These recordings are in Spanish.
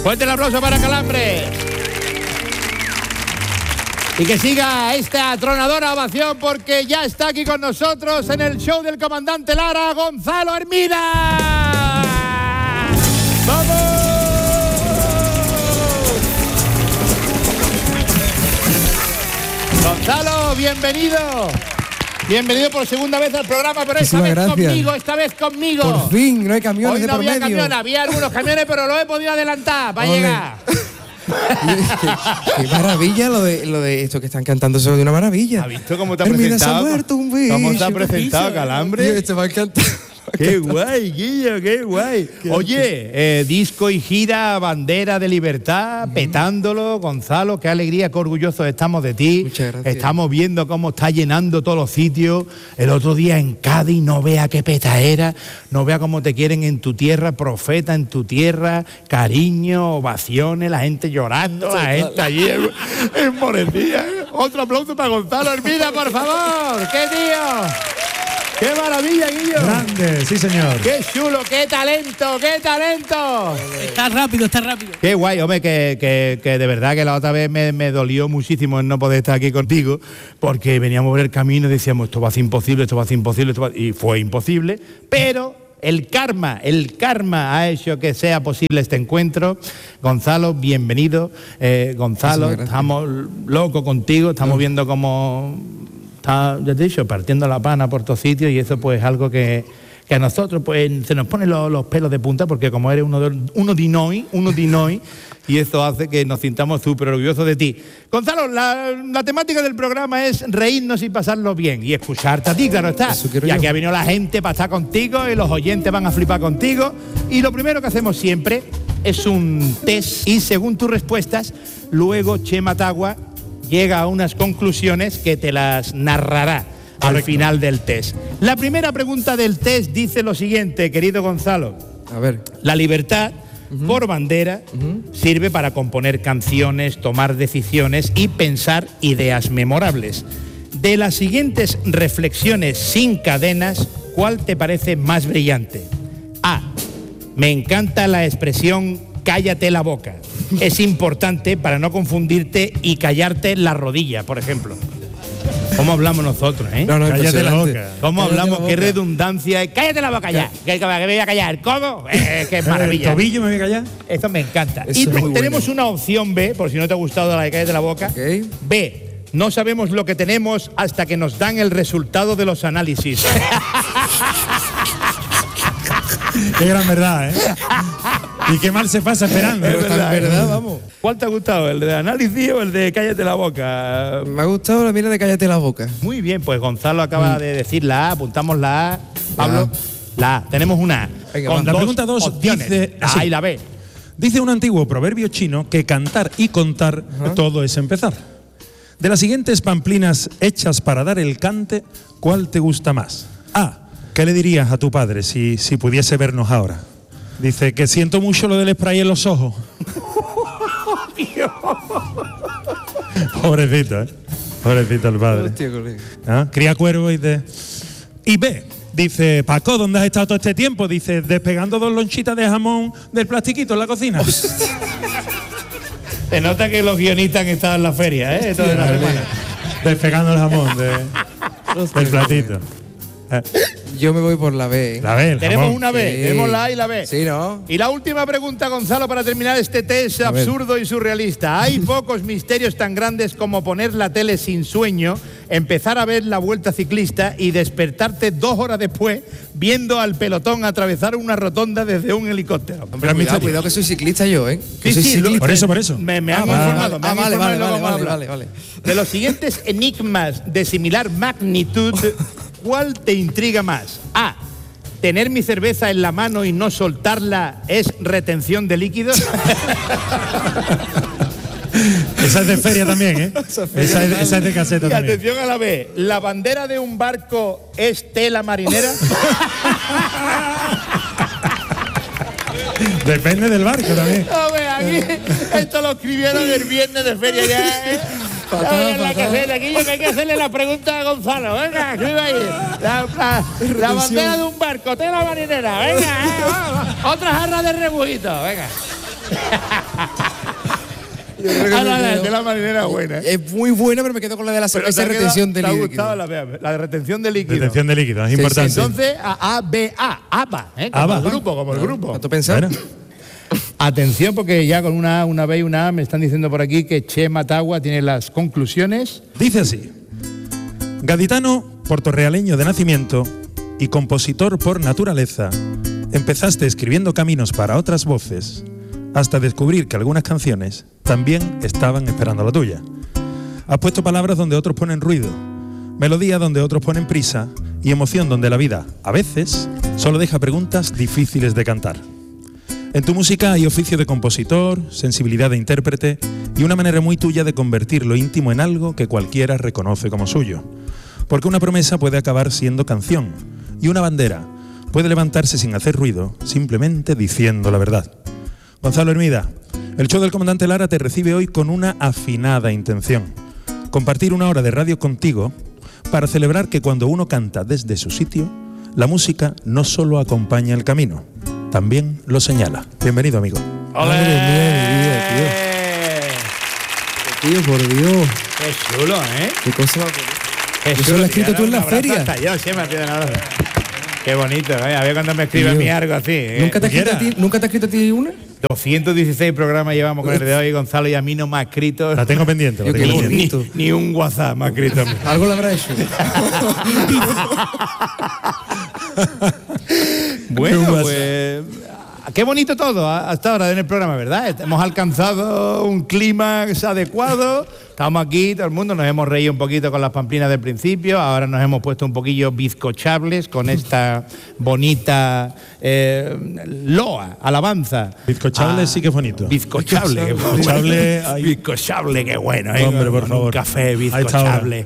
Fuerte el aplauso para Calambre. Y que siga esta atronadora ovación porque ya está aquí con nosotros en el show del comandante Lara, Gonzalo Hermida. ¡Vamos! Gonzalo, bienvenido. Bienvenido por segunda vez al programa, pero esta vez conmigo. Por fin, no hay camiones. Hoy no de por había medio. camiones, había algunos camiones, pero lo he podido adelantar para llegar. Qué maravilla lo de esto que están cantando, eso de una maravilla. ¿Has visto cómo te ha Hermida presentado? se ha muerto un bicho. ¿Cómo te ha presentado, Calambre? Tío, esto va a encantar. ¡Qué guay, Guillo, qué guay! Oye, disco y gira, bandera de libertad, petándolo. Gonzalo, qué alegría, qué orgullosos estamos de ti. Muchas gracias. Estamos viendo cómo está llenando todos los sitios. El otro día en Cádiz, no vea qué petaera, no vea cómo te quieren en tu tierra, profeta en tu tierra, cariño, ovaciones, la gente llorando, la gente allí enmorecida. Otro aplauso para Gonzalo Hermida, por favor. ¡Qué tío! ¡Qué maravilla, Guillo! Grande, sí señor. ¡Qué chulo! ¡Qué talento! ¡Qué talento! Está rápido, está rápido. Qué guay, hombre, que de verdad que la otra vez me dolió muchísimo el no poder estar aquí contigo, porque veníamos por el camino y decíamos, esto va a ser imposible, esto va a ser imposible, y fue imposible, pero el karma ha hecho que sea posible este encuentro. Gonzalo, bienvenido. Gonzalo, estamos locos contigo, estamos viendo cómo está, ya te he dicho, partiendo la pana por todos sitios, y eso pues es algo que a nosotros pues se nos ponen los pelos de punta, porque como eres uno de noi, y eso hace que nos sintamos súper orgullosos de ti. Gonzalo, la temática del programa es reírnos y pasarlo bien, y escucharte a ti, claro está. Y aquí ha venido la gente para estar contigo, y los oyentes van a flipar contigo, y lo primero que hacemos siempre es un test, y según tus respuestas, luego Chema Tagua llega a unas conclusiones que te las narrará al final del test. La primera pregunta del test dice lo siguiente, querido Gonzalo. A ver. La libertad por bandera sirve para componer canciones, tomar decisiones y pensar ideas memorables. De las siguientes reflexiones sin cadenas, ¿cuál te parece más brillante? A. Me encanta la expresión cállate la boca. Es importante para no confundirte y callarte la rodilla, por ejemplo. ¿Cómo hablamos nosotros, eh? No, cállate la boca. ¿Cómo Cállate hablamos? la Qué boca. redundancia. ¡Cállate la boca ya! ¿Que me voy a callar? ¿Cómo? ¡Qué maravilla! ¿El tobillo me voy a callar? Esto me encanta. Eso Y es muy tenemos bueno. una opción B, por si no te ha gustado la de cállate la boca. Ok. B. No sabemos lo que tenemos hasta que nos dan el resultado de los análisis. Qué gran verdad, ¿eh? Y qué mal se pasa esperando. Pero tan verdad, vamos. ¿Cuál te ha gustado? ¿El de análisis o el de cállate la boca? Me ha gustado la mira de cállate la boca. Muy bien, pues Gonzalo acaba de decir la A, apuntamos la A. Pablo, la A. Tenemos una A. Venga, con la dos pregunta 2 opciones, dice la así. A y la B. Dice un antiguo proverbio chino que cantar y contar todo es empezar. De las siguientes pamplinas hechas para dar el cante, ¿cuál te gusta más? A. ¿Qué le dirías a tu padre si pudiese vernos ahora? Dice que siento mucho lo del spray en los ojos. Pobrecito, ¿eh? Pobrecito el padre. Hostia, colega. ¿Ah? Cría cuervo y de... Y B. Dice, Paco, ¿dónde has estado todo este tiempo? Dice, despegando 2 lonchitas de jamón del plastiquito en la cocina. Se nota que los guionistas han estado en la feria, ¿eh? Toda la semana. Despegando el jamón del platito. Yo me voy por la B. La B, el Tenemos jamón. una B, Sí. tenemos la A y la B. Sí, ¿no? Y la última pregunta, Gonzalo, para terminar este test A ver. absurdo y surrealista. Hay pocos misterios tan grandes como poner la tele sin sueño, empezar a ver la Vuelta Ciclista y despertarte 2 horas después viendo al pelotón atravesar una rotonda desde un helicóptero. Hombre, cuidado que soy ciclista yo, ¿eh? Que soy ciclista. Por eso. Me han informado. me han Vale, informado y luego vamos a hablar. vale. De los siguientes enigmas de similar magnitud, ¿cuál te intriga más? A. ¿Tener mi cerveza en la mano y no soltarla es retención de líquidos? Esa es de feria también, ¿eh? Esa es de caseta Y también. atención a la B. ¿La bandera de un barco es tela marinera? Depende del barco también. Hombre, aquí esto lo escribieron el viernes de feria ya, ¿eh? Aquí yo que hay que hacerle la pregunta a Gonzalo. Venga, escribe ahí. La bandera de un barco, tela marinera. Venga, vamos. Otra jarra de rebujito. Venga. Yo creo que me La quedo- de la marinera es buena. Es muy buena, pero me quedo con la de la Pero esa te ha retención de quedado- ¿Te ha líquido. gustado la de retención de líquido? Retención de líquido, es Sí, importante. sí, Entonces, ABA, ABA, como ABA. el grupo, como el grupo. ¿Cuánto pensar? Bueno, Atención, porque ya con una A, una B y una A me están diciendo por aquí que Che Matagua tiene las conclusiones. dice así. Gaditano, portorrealeño de nacimiento y compositor por naturaleza, empezaste escribiendo caminos para otras voces hasta descubrir que algunas canciones también estaban esperando la tuya. Has puesto palabras donde otros ponen ruido, melodía donde otros ponen prisa y emoción donde la vida, a veces, solo deja preguntas difíciles de cantar. En tu música hay oficio de compositor, sensibilidad de intérprete y una manera muy tuya de convertir lo íntimo en algo que cualquiera reconoce como suyo. Porque una promesa puede acabar siendo canción y una bandera puede levantarse sin hacer ruido, simplemente diciendo la verdad. Gonzalo Hermida, el show del Comandante Lara te recibe hoy con una afinada intención. Compartir una hora de radio contigo para celebrar que cuando uno canta desde su sitio, la música no solo acompaña el camino, también lo señala. Bienvenido, amigo. Madre mía, mi vida, tío, por Dios. Qué chulo, ¿eh? ¿Qué cosa? Qué ¿Eso chulo. lo has escrito tú en la Un abrazo feria? hasta yo, sí, me piden un abrazo. Qué bonito, ¿eh? A ver cuando me escribe a Tío. mí algo así. ¿eh? ¿Nunca te has escrito a quiera. ti- ¿Nunca te has escrito a ti una? 216 programas llevamos con el de hoy, Gonzalo, y a mí no me ha escrito La tengo pendiente. La Yo tengo qué pendiente. bonito. ni un WhatsApp me ha escrito a mí. Algo lo habrá hecho. Bueno, WhatsApp. pues qué bonito todo hasta ahora en el programa, ¿verdad? Hemos alcanzado un clímax adecuado. Estamos aquí, todo el mundo nos hemos reído un poquito con las pamplinas del principio. Ahora nos hemos puesto un poquillo bizcochables con esta bonita loa, alabanza. Bizcochable sí que es bonito. Bizcochable. Bizcochable, ay. Bizcochable, qué bueno. ¿eh? Hombre, por Con favor. Un café A esta bizcochable.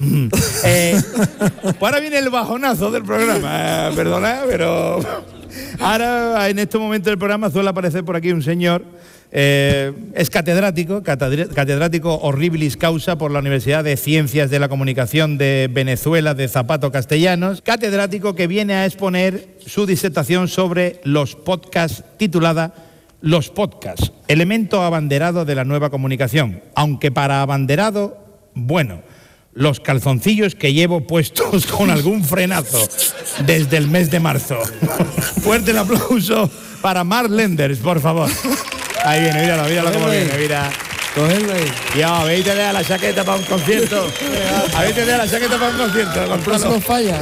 Pues ahora viene el bajonazo del programa. Perdona, pero ahora en este momento del programa suele aparecer por aquí un señor. Es catedrático horribilis causa por la Universidad de Ciencias de la Comunicación de Venezuela de Zapato Castellanos, catedrático que viene a exponer su disertación sobre los podcasts titulada Los podcasts, elemento abanderado de la nueva comunicación, aunque para abanderado, bueno, los calzoncillos que llevo puestos con algún frenazo desde el mes de marzo. Fuerte el aplauso para Mark Lenders, por favor. Ahí viene, míralo cómo viene, mira. Cógelo ahí. Ya, a ver, te deja la chaqueta para un concierto. A ver, te deja la chaqueta para un concierto, El próximo Gonzalo. falla.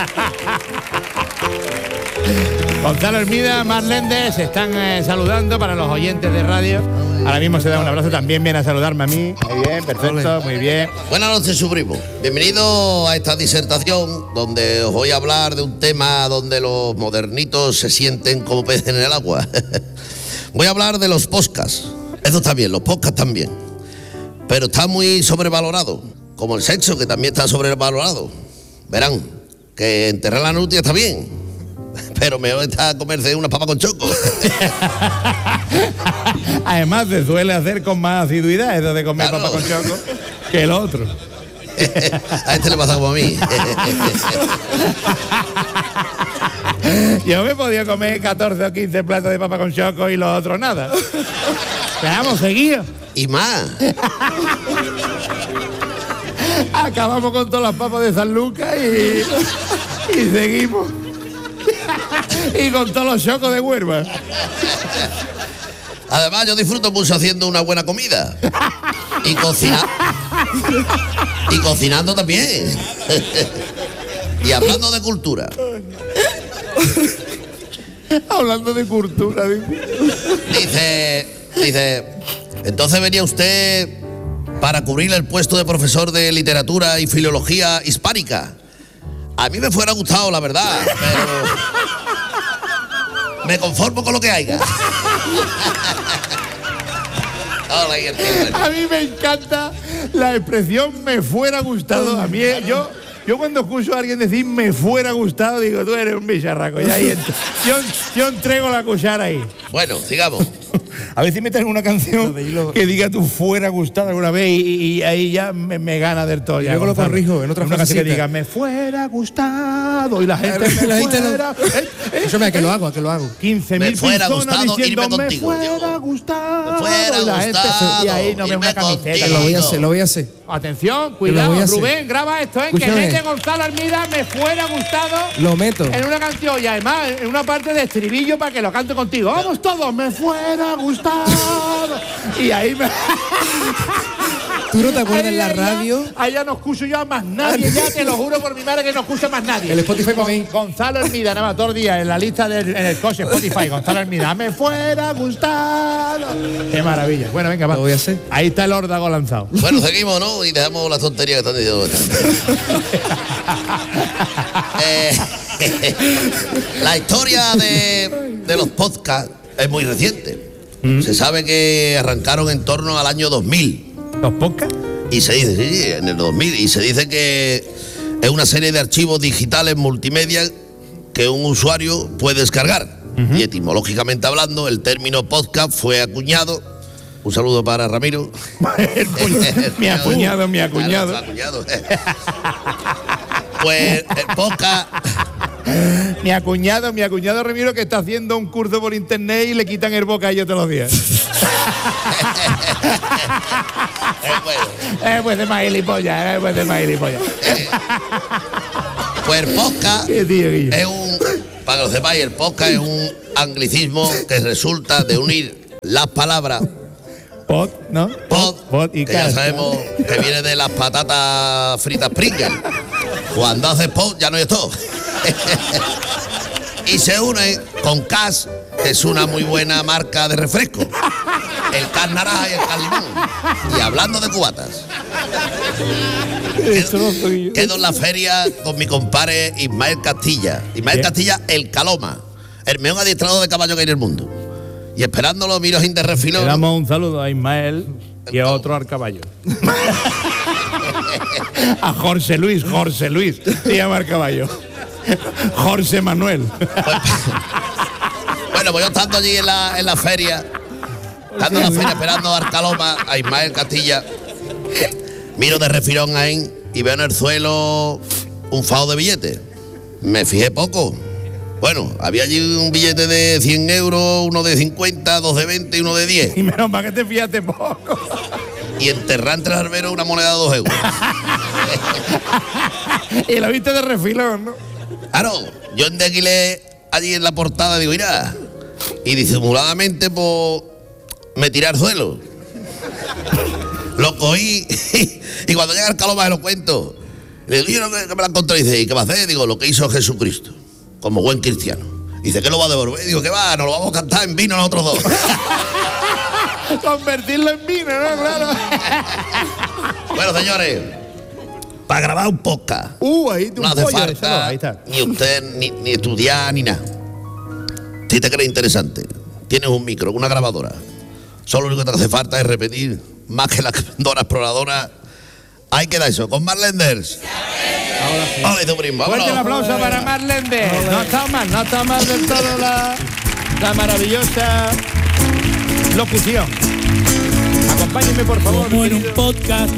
Gonzalo Hermida, Mark Lenders, se están saludando para los oyentes de radio. Ahora mismo se da un abrazo, también viene a saludarme a mí. Muy bien, perfecto, muy bien. Buenas noches, su primo. Bienvenido a esta disertación donde os voy a hablar de un tema donde los modernitos se sienten como peces en el agua. Voy a hablar de los podcasts. Eso está bien, los podcasts también. Pero está muy sobrevalorado, como el sexo, que también está sobrevalorado. Verán, que enterrar la nutria está bien, pero mejor está comerse una papa con choco. Además, se suele hacer con más asiduidad eso de comer Claro. papa con choco que el otro. A este le pasa como a mí. Yo me podía comer 14 o 15 platos de papa con choco y los otros nada. Veamos, seguido. Y más. Acabamos con todas las papas de San Lucas y seguimos. Y con todos los chocos de Huelva. Además, yo disfruto mucho haciendo una buena comida. Y cocinar. Y cocinando también. Y hablando de cultura. Hablando de cultura, Dice, entonces venía usted para cubrir el puesto de profesor de literatura y filología hispánica. A mí me fuera gustado, la verdad, pero me conformo con lo que haya. Hola, y el tío. A mí me encanta la expresión me fuera gustado. A mí, yo cuando escucho a alguien decir me fuera gustado, digo, tú eres un bicharraco. Y ahí yo entrego la cuchara ahí. Bueno, sigamos. A ver si metes una canción que diga tú fuera gustado alguna vez y ahí ya me gana del todo. Y luego lo corrijo en otra una canción que frasecita. diga me fuera gustado y la gente me fuera. Escúchame, que lo hago. 15.000 fuera personas gustado diciendo irme me contigo, fuera Diego. gustado. Me fuera y la gente, gustado y ahí no ve irme una camiseta. contigo. Lo voy a hacer. Atención, Lo cuidado, voy a hacer. Rubén, graba esto, que Escúchame. mete Gonzalo Armida me fuera gustado Lo meto. en una canción y además en una parte de estribillo para que lo cante contigo. Vamos todos, me fuera gustado. Y ahí me. ¿Tú no te acuerdas en la Ahí ya- radio? Ahí ya no escucho yo a más nadie, ya te lo juro por mi madre que no escucho más nadie. El Spotify para mí. Gonzalo Hermida, nada más, todos los días en la lista en el coche Spotify. Gonzalo Hermida, me fuera gustado. Qué maravilla. Bueno, venga, va. Lo voy a hacer. Ahí está el órdago lanzado. Bueno, seguimos, ¿no? Y dejamos las tonterías que están diciendo. La historia de los podcasts es muy reciente. Se sabe que arrancaron en torno al año 2000. ¿Los podcasts? Y se dice, sí, en el 2000. Y se dice que es una serie de archivos digitales multimedia que un usuario puede descargar. Y etimológicamente hablando, el término podcast fue acuñado. Un saludo para Ramiro. Mi acuñado. Claro, acuñado. Pues el podcast. Mi acuñado Ramiro, que está haciendo un curso por internet y le quitan el bocadillo todos los días. Pues de más gilipollas, pues de más gilipollas. Pues el podcast Qué tío, Guillo. es un. Para que lo sepáis, el podcast es un anglicismo que resulta de unir las palabras Pod, ¿no? pod, y que ya cast. sabemos que viene de las patatas fritas Pringles. Cuando haces pod ya no hay todo. Y se une con Cas, que es una muy buena marca de refresco. El Cas naranja y el Cas limón. Y hablando de cubatas, quedo en la feria con mi compadre Ismael Castilla. Ismael Castilla, el Caloma, el mejor adiestrado de caballo que hay en el mundo. Y esperándolo, miro sin de Le refilón. damos un saludo a Ismael y a otro al caballo. A Jorge Luis, se llama el caballo. Jorge Manuel. Bueno, pues yo estando allí en la feria, estando en la feria esperando a Arcaloma, a Ismael Castilla, miro de refilón ahí y veo en el suelo un fao de billetes. Me fijé poco. Bueno, había allí un billete de 100 euros, uno de 50, dos de 20 y uno de 10. Y menos mal que te fijaste poco. Y enterré entre el albero una moneda de 2 euros. Y lo viste de refilón, ¿no? Claro, yo endequilé allí en la portada, digo, mira. Y disimuladamente, pues, me tiré al suelo. Lo cogí y cuando llega el Caloma se lo cuento. Le digo, yo que me la encontré. Y dice, ¿y qué va a hacer? Digo, lo que hizo Jesucristo, como buen cristiano. Dice, ¿qué lo va a devolver? Digo, ¿qué va? Nos lo vamos a cantar en vino nosotros dos. Convertirlo en vino, ¿no? Claro. Bueno, señores, para grabar un podcast Ahí te no un hace pollo, falta ahí está. ni usted ni estudiar ni nada. Si te crees interesante, tienes un micro, una grabadora. Solo lo único que te hace falta es repetir más que la Dora Exploradora. Ahí queda eso, con Marlenders. Ahora sí. Fuerte el aplauso para Marlende. No está mal del todo la maravillosa locución. Acompáñenme, por favor. Como en un querido. podcast